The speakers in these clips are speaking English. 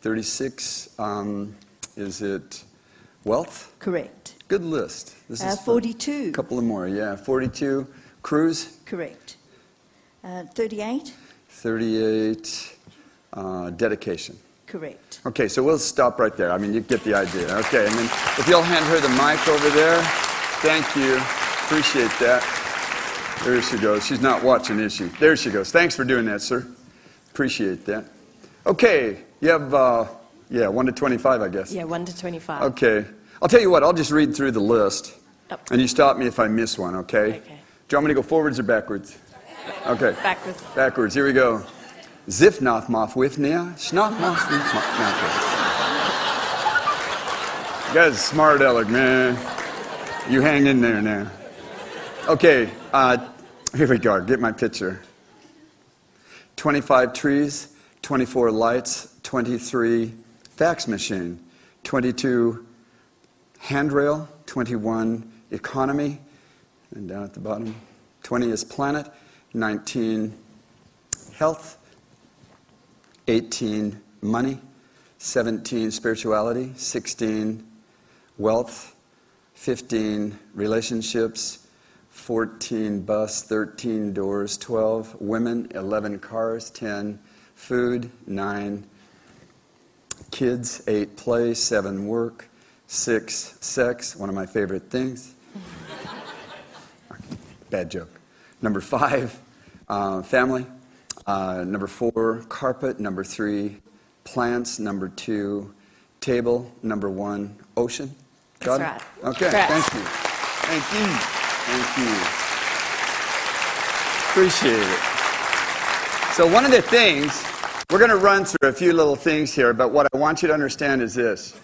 36, is it wealth? Correct. Good list. This is 42. A couple of more, yeah. 42, cruise? Correct. 38. 38, dedication. Correct. Okay, so we'll stop right there. I mean, you get the idea. Okay, and then if you'll hand her the mic over there. Thank you. Appreciate that. There she goes. She's not watching, is she? There she goes. Thanks for doing that, sir. Appreciate that. Okay, you have, 1 to 25, I guess. Yeah, 1 to 25. Okay. I'll tell you what, I'll just read through the list. Oh. And you stop me if I miss one, okay? Okay. Do you want me to go forwards or backwards? Okay. Backwards. Backwards. Here we go. Zif noth moth with nia, schnoth moth with You guys are smart aleck, man. You hang in there now. Okay, here we go. Get my picture. 25 trees, 24 lights, 23 fax machine, 22 handrail, 21 economy, and down at the bottom, 20 is planet, 19 health, 18 money, 17 spirituality, 16 wealth, 15 relationships, 14 bus, 13 doors, 12 women, 11 cars, 10 food, 9 kids, 8 play, 7 work, 6 sex, one of my favorite things. Bad joke. Number 5, family. Number 4, carpet. Number 3, plants. Number 2, table. Number 1, ocean. Got That's it? right. Okay, Correct. thank you. Thank you. Thank you. Appreciate it. So one of the things, we're going to run through a few little things here, but what I want you to understand is this.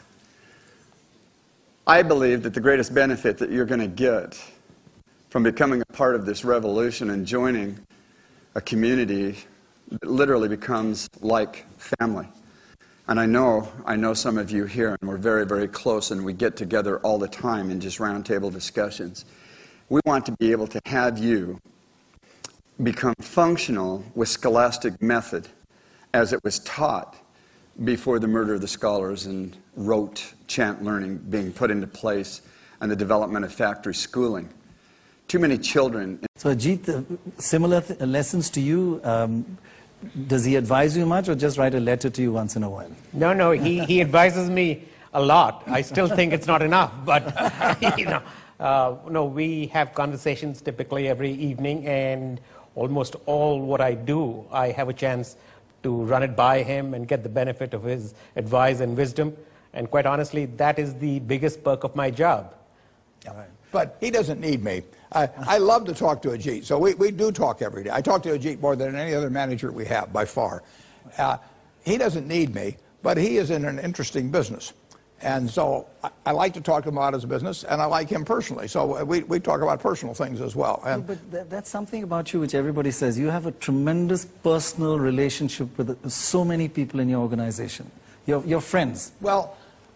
I believe that the greatest benefit that you're going to get from becoming a part of this revolution and joining a community that literally becomes like family. And I know some of you here, and we're very, very close, and we get together all the time in just roundtable discussions. We want to be able to have you become functional with scholastic method as it was taught before the murder of the scholars and rote chant learning being put into place and the development of factory schooling. Too many children. So Ajit, similar lessons to you. Does he advise you much or just write a letter to you once in a while? No, he advises me a lot. I still think it's not enough, but no, we have conversations typically every evening, and almost all what I do, I have a chance to run it by him and get the benefit of his advice and wisdom. And quite honestly, that is the biggest perk of my job. Yeah. Right. But he doesn't need me. I love to talk to Ajit, so we do talk every day. I talk to Ajit more than any other manager we have, by far. He doesn't need me, but he is in an interesting business. And so I like to talk to him about his business, and I like him personally. So we talk about personal things as well. And but that's something about you which everybody says. You have a tremendous personal relationship with so many people in your organization. Your friends. Well,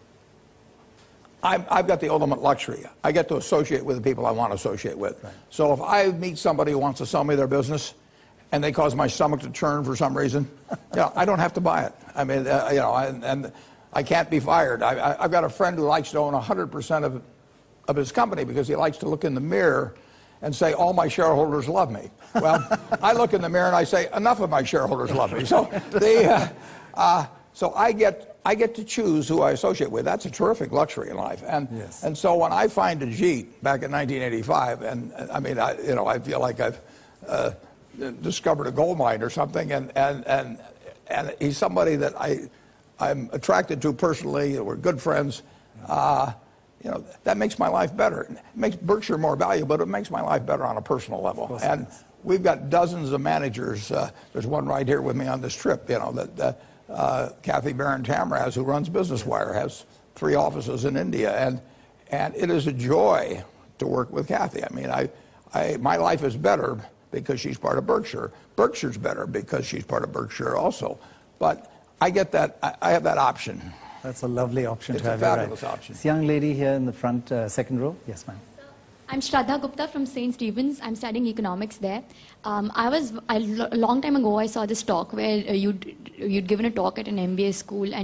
I've got the ultimate luxury. I get to associate with the people I want to associate with. Right. So if I meet somebody who wants to sell me their business and they cause my stomach to churn for some reason, I don't have to buy it. I mean, and I can't be fired. I've got a friend who likes to own 100% of his company because he likes to look in the mirror and say, all my shareholders love me. Well, I look in the mirror and I say, enough of my shareholders love me. So so I get to choose who I associate with. That's a terrific luxury in life. And yes. And so when I find Ajit back in 1985, and I mean, I feel like I've discovered a gold mine or something, and he's somebody that I'm attracted to personally. We're good friends. That makes my life better. It makes Berkshire more valuable, but it makes my life better on a personal level. And we've got dozens of managers. There's one right here with me on this trip. Kathy Barron Tamraz, who runs Business Wire, has 3 offices in India, and it is a joy to work with Kathy. I mean, my life is better because she's part of Berkshire. Berkshire's better because she's part of Berkshire also. But I get that. I have that option. That's a lovely option to have. It's a fabulous option. This young lady here in the front, second row. Yes, ma'am. I'm Shraddha Gupta from St. Stephen's. I'm studying economics there. A long time ago, I saw this talk where you'd given a talk at an MBA school, and